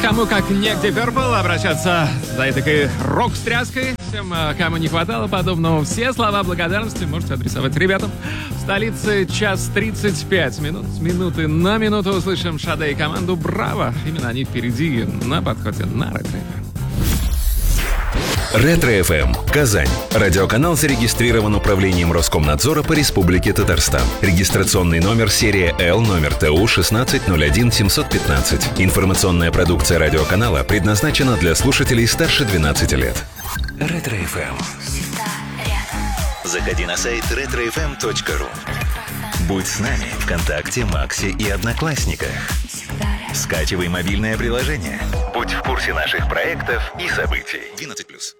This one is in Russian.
кому как не к Deep Purple обращаться за этой рок-стряской. Всем, кому не хватало подобного, все слова благодарности можете адресовать ребятам. В столице 1:35. С минуты на минуту услышим Шаде и команду «Браво». Именно они впереди на подходе на Ретро. Ретро-ФМ. Казань. Радиоканал зарегистрирован управлением Роскомнадзора по Республике Татарстан. Регистрационный номер серия Л, номер ТУ 1601715. Информационная продукция радиоканала предназначена для слушателей старше 12 лет. Ретро-ФМ. Заходи на сайт retrofm.ru. Будь с нами ВКонтакте, Максе и Одноклассниках. Скачивай мобильное приложение. Будь в курсе наших проектов и событий. 12+.